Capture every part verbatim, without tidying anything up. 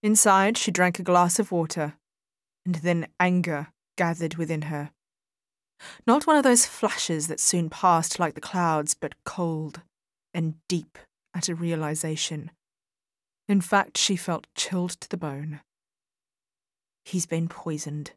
Inside, she drank a glass of water, and then anger gathered within her. Not one of those flashes that soon passed like the clouds, but cold and deep at a realization. In fact, she felt chilled to the bone. He's been poisoned.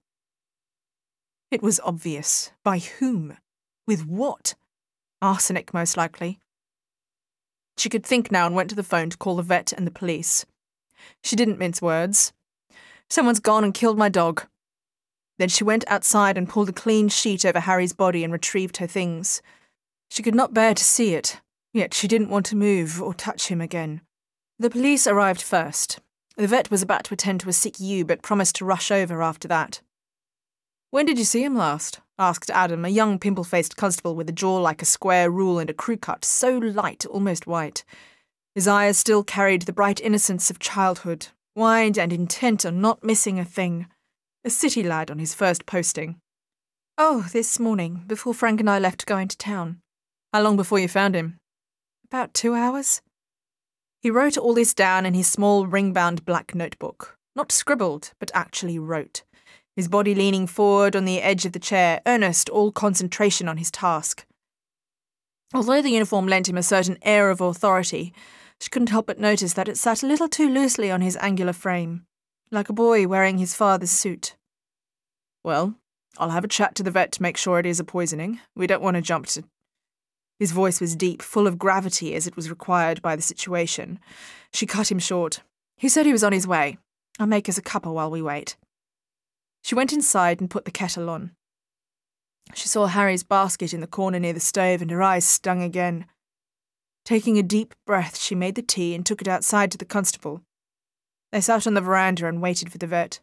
It was obvious. By whom? With what? Arsenic, most likely. She could think now and went to the phone to call the vet and the police. She didn't mince words. Someone's gone and killed my dog. Then she went outside and pulled a clean sheet over Harry's body and retrieved her things. She could not bear to see it, yet she didn't want to move or touch him again. The police arrived first. The vet was about to attend to a sick ewe, but promised to rush over after that. "When did you see him last?" asked Adam, a young pimple-faced constable with a jaw like a square rule and a crew cut so light, almost white. His eyes still carried the bright innocence of childhood, wide and intent on not missing a thing. A city lad on his first posting. "Oh, this morning, before Frank and I left going to town." "How long before you found him?" "About two hours." He wrote all this down in his small ring-bound black notebook. Not scribbled, but actually wrote. His body leaning forward on the edge of the chair, earnest, all concentration on his task. Although the uniform lent him a certain air of authority, she couldn't help but notice that it sat a little too loosely on his angular frame, like a boy wearing his father's suit. "Well, I'll have a chat to the vet to make sure it is a poisoning. We don't want to jump to—" His voice was deep, full of gravity as it was required by the situation. She cut him short. "He said he was on his way. I'll make us a cuppa while we wait." She went inside and put the kettle on. She saw Harry's basket in the corner near the stove and her eyes stung again. Taking a deep breath, she made the tea and took it outside to the constable. They sat on the veranda and waited for the vet.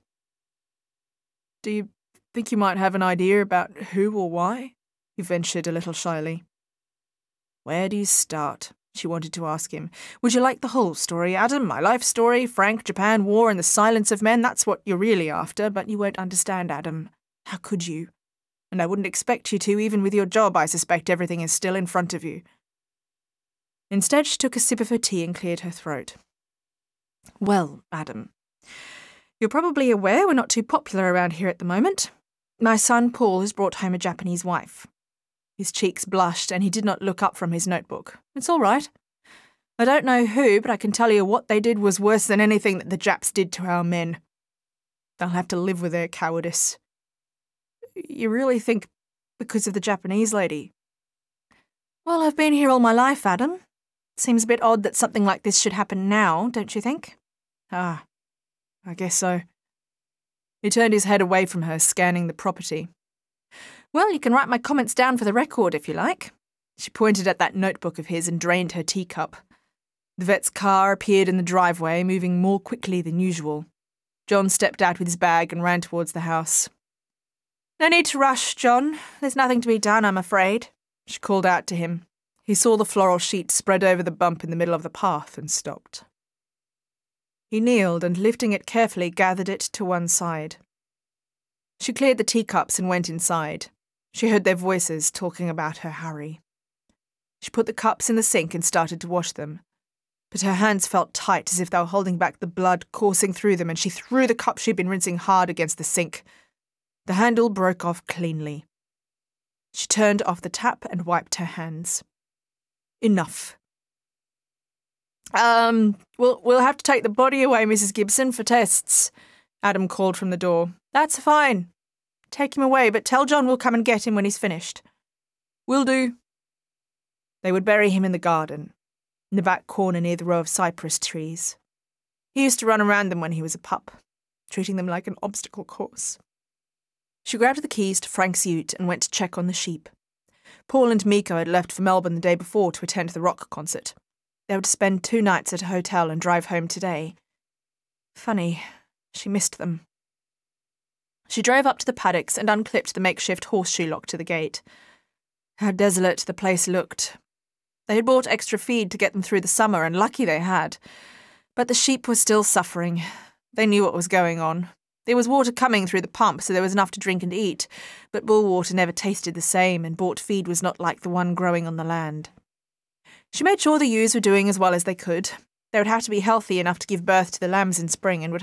"Do you think you might have an idea about who or why?" he ventured a little shyly. "Where do you start?" she wanted to ask him. "Would you like the whole story, Adam? My life story, Frank, Japan, war, and the silence of men? That's what you're really after, but you won't understand, Adam. How could you? And I wouldn't expect you to, even with your job. I suspect everything is still in front of you." Instead, she took a sip of her tea and cleared her throat. "Well, Adam, you're probably aware we're not too popular around here at the moment. My son Paul has brought home a Japanese wife." His cheeks blushed, and he did not look up from his notebook. "It's all right. I don't know who, but I can tell you what they did was worse than anything that the Japs did to our men. They'll have to live with their cowardice." "You really think because of the Japanese lady?" "Well, I've been here all my life, Adam. Seems a bit odd that something like this should happen now, don't you think?" "Ah, I guess so." He turned his head away from her, scanning the property. "Well, you can write my comments down for the record if you like." She pointed at that notebook of his and drained her teacup. The vet's car appeared in the driveway, moving more quickly than usual. John stepped out with his bag and ran towards the house. "No need to rush, John. There's nothing to be done, I'm afraid," she called out to him. He saw the floral sheet spread over the bump in the middle of the path and stopped. He kneeled and, lifting it carefully, gathered it to one side. She cleared the teacups and went inside. She heard their voices talking about her Harry. She put the cups in the sink and started to wash them. But her hands felt tight, as if they were holding back the blood coursing through them, and she threw the cup she'd been rinsing hard against the sink. The handle broke off cleanly. She turned off the tap and wiped her hands. Enough. Um, we'll, we'll have to take the body away, Missus Gibson, for tests," Adam called from the door. "That's fine. Take him away, but tell John we'll come and get him when he's finished." "Will do." They would bury him in the garden, in the back corner near the row of cypress trees. He used to run around them when he was a pup, treating them like an obstacle course. She grabbed the keys to Frank's ute and went to check on the sheep. Paul and Miko had left for Melbourne the day before to attend the rock concert. They would spend two nights at a hotel and drive home today. Funny, she missed them. She drove up to the paddocks and unclipped the makeshift horseshoe lock to the gate. How desolate the place looked. They had bought extra feed to get them through the summer, and lucky they had. But the sheep were still suffering. They knew what was going on. There was water coming through the pump, so there was enough to drink and eat, but bull water never tasted the same, and bought feed was not like the one growing on the land. She made sure the ewes were doing as well as they could. They would have to be healthy enough to give birth to the lambs in spring and would